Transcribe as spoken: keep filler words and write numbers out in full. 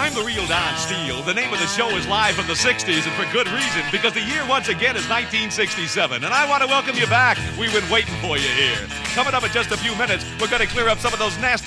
I'm the real Don Steele. The name of the show is live from the sixties, and for good reason, because the year once again is nineteen sixty-seven, and I want to welcome you back. We've been waiting for you here. Coming up in just a few minutes, we're going to clear up some of those nasty